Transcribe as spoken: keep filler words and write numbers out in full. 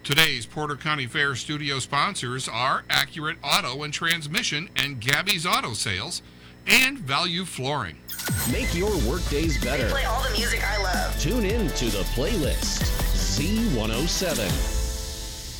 Today's Porter County Fair studio sponsors are Accurate Auto and Transmission and Gabby's Auto Sales and Value Flooring. Make your workdays better. Play all the music I love. Tune in to The Playlist, Z one oh seven.